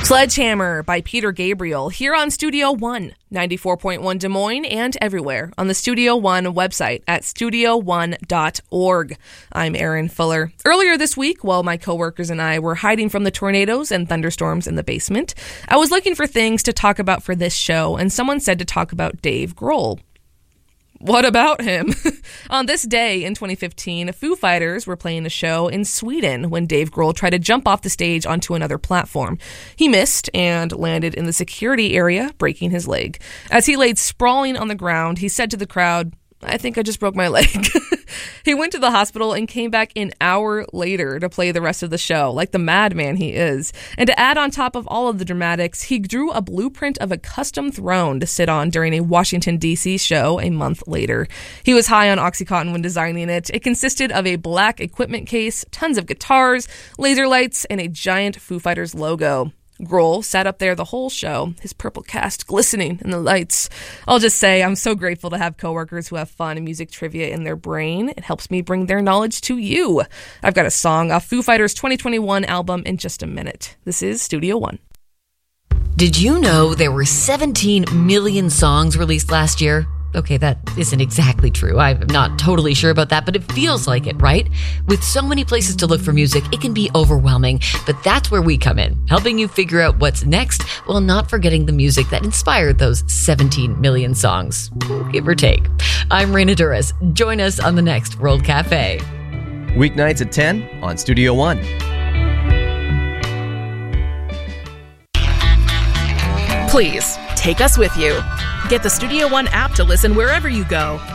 Sledgehammer by Peter Gabriel here on Studio One, 94.1 Des Moines and everywhere on the Studio One website at studio1.org. I'm Erin Fuller. Earlier this week, while my coworkers and I were hiding from the tornadoes and thunderstorms in the basement, I was looking for things to talk about for this show, and someone said to talk about Dave Grohl. What about him? On this day in 2015, Foo Fighters were playing a show in Sweden when Dave Grohl tried to jump off the stage onto another platform. He missed and landed in the security area, breaking his leg. As he laid sprawling on the ground, he said to the crowd, "I think I just broke my leg." He went to the hospital and came back an hour later to play the rest of the show, like the madman he is. And to add on top of all of the dramatics, he drew a blueprint of a custom throne to sit on during a Washington, D.C. show a month later. He was high on Oxycontin when designing it. It consisted of a black equipment case, tons of guitars, laser lights, and a giant Foo Fighters logo. Grohl sat up there the whole show, his purple cast glistening in the lights. I'll just say I'm so grateful to have coworkers who have fun and music trivia in their brain. It helps me bring their knowledge to you. I've got a song off Foo Fighters' 2021 album in just a minute. This is Studio One. Did you know there were 17 million songs released last year? Okay, that isn't exactly true. I'm not totally sure about that, but it feels like it, right? With so many places to look for music, it can be overwhelming, but that's where we come in, helping you figure out what's next while not forgetting the music that inspired those 17 million songs, give or take. I'm Raina Duras. Join us on the next World Cafe. Weeknights at 10 on Studio One. Please, take us with you. Get the Studio One app to listen wherever you go.